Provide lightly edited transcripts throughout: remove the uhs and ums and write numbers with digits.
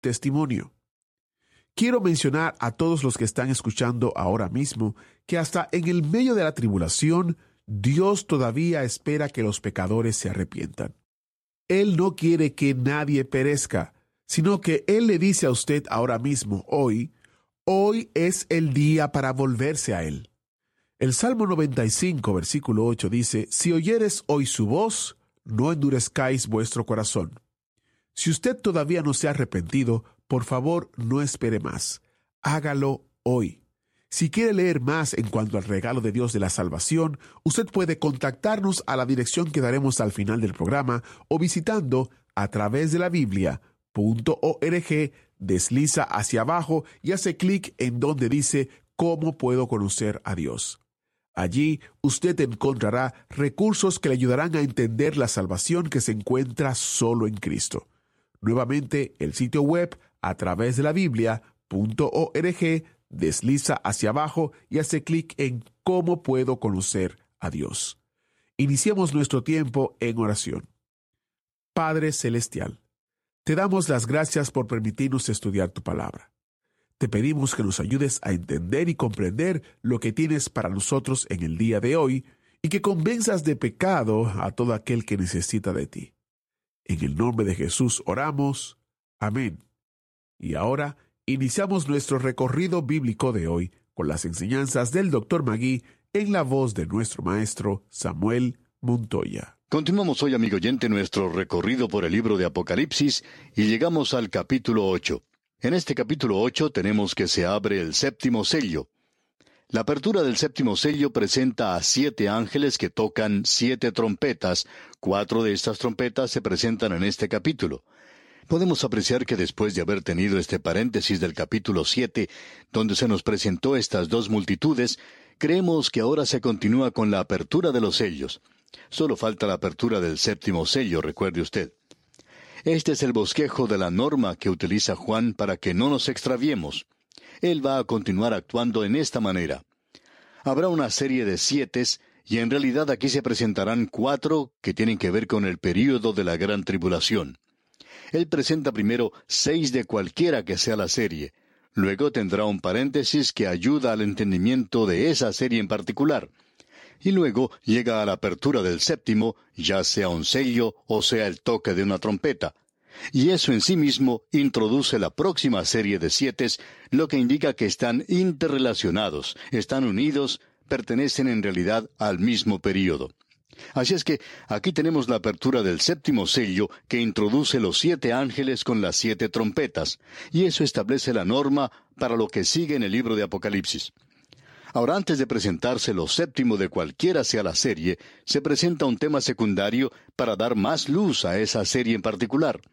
testimonio. Quiero mencionar a todos los que están escuchando ahora mismo que hasta en el medio de la tribulación, Dios todavía espera que los pecadores se arrepientan. Él no quiere que nadie perezca, sino que Él le dice a usted ahora mismo, hoy es el día para volverse a Él. El Salmo 95, versículo 8 dice, si oyeres hoy su voz, no endurezcáis vuestro corazón. Si usted todavía no se ha arrepentido, por favor, no espere más. Hágalo hoy. Si quiere leer más en cuanto al regalo de Dios de la salvación, usted puede contactarnos a la dirección que daremos al final del programa o visitando a través de la Biblia.org, desliza hacia abajo y hace clic en donde dice ¿Cómo puedo conocer a Dios? Allí usted encontrará recursos que le ayudarán a entender la salvación que se encuentra solo en Cristo. Nuevamente, el sitio web a través de la Biblia.org, desliza hacia abajo y hace clic en ¿Cómo puedo conocer a Dios? Iniciemos nuestro tiempo en oración. Padre Celestial, te damos las gracias por permitirnos estudiar tu palabra. Te pedimos que nos ayudes a entender y comprender lo que tienes para nosotros en el día de hoy y que convenzas de pecado a todo aquel que necesita de ti. En el nombre de Jesús oramos. Amén. Y ahora iniciamos nuestro recorrido bíblico de hoy con las enseñanzas del Dr. Magui en la voz de nuestro maestro Samuel Montoya. Continuamos hoy, amigo oyente, nuestro recorrido por el libro de Apocalipsis y llegamos al capítulo 8. En este capítulo 8 tenemos que se abre el séptimo sello. La apertura del séptimo sello presenta a 7 ángeles que tocan 7 trompetas. 4 de estas trompetas se presentan en este capítulo. Podemos apreciar que después de haber tenido este paréntesis del capítulo 7, donde se nos presentó estas dos multitudes, creemos que ahora se continúa con la apertura de los sellos. Solo falta la apertura del séptimo sello, recuerde usted. Este es el bosquejo de la norma que utiliza Juan para que no nos extraviemos. Él va a continuar actuando en esta manera. Habrá una serie de 7, y en realidad aquí se presentarán 4 que tienen que ver con el período de la gran tribulación. Él presenta primero 6 de cualquiera que sea la serie. Luego tendrá un paréntesis que ayuda al entendimiento de esa serie en particular. Y luego llega a la apertura del séptimo, ya sea un sello o sea el toque de una trompeta. Y eso en sí mismo introduce la próxima serie de 7, lo que indica que están interrelacionados, están unidos, pertenecen en realidad al mismo período. Así es que aquí tenemos la apertura del séptimo sello que introduce los 7 ángeles con las 7 trompetas, y eso establece la norma para lo que sigue en el libro de Apocalipsis. Ahora, antes de presentarse lo séptimo de cualquiera sea la serie, se presenta un tema secundario para dar más luz a esa serie en particular.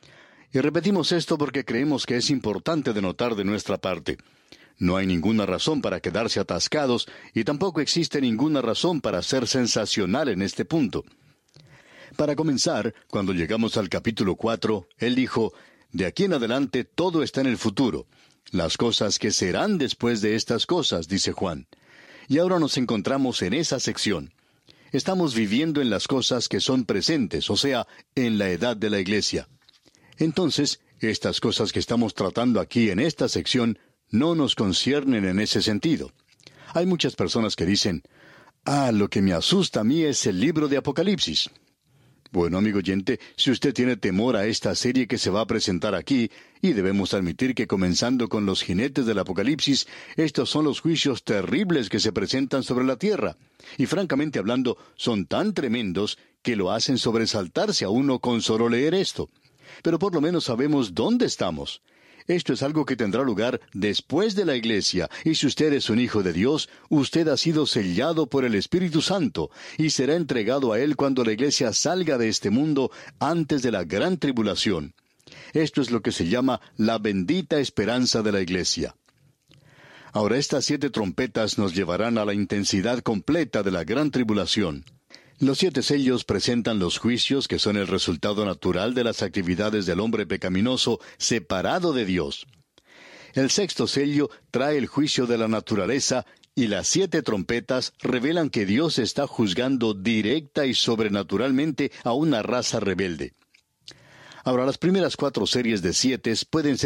Y repetimos esto porque creemos que es importante de notar de nuestra parte. No hay ninguna razón para quedarse atascados y tampoco existe ninguna razón para ser sensacional en este punto. Para comenzar, cuando llegamos al capítulo 4, él dijo, de aquí en adelante todo está en el futuro. Las cosas que serán después de estas cosas, dice Juan. Y ahora nos encontramos en esa sección. Estamos viviendo en las cosas que son presentes, o sea, en la edad de la iglesia. Entonces, estas cosas que estamos tratando aquí en esta sección no nos conciernen en ese sentido. Hay muchas personas que dicen, lo que me asusta a mí es el libro de Apocalipsis. Bueno, amigo oyente, si usted tiene temor a esta serie que se va a presentar aquí, y debemos admitir que comenzando con los jinetes del Apocalipsis, estos son los juicios terribles que se presentan sobre la tierra, y francamente hablando, son tan tremendos que lo hacen sobresaltarse a uno con solo leer esto. Pero por lo menos sabemos dónde estamos. Esto es algo que tendrá lugar después de la iglesia, y si usted es un hijo de Dios, usted ha sido sellado por el Espíritu Santo, y será entregado a Él cuando la iglesia salga de este mundo antes de la gran tribulación. Esto es lo que se llama la bendita esperanza de la iglesia. Ahora estas 7 trompetas nos llevarán a la intensidad completa de la gran tribulación. Los 7 sellos presentan los juicios que son el resultado natural de las actividades del hombre pecaminoso separado de Dios. El 6º sello trae el juicio de la naturaleza y las 7 trompetas revelan que Dios está juzgando directa y sobrenaturalmente a una raza rebelde. Ahora, las primeras 4 series de 7 pueden ser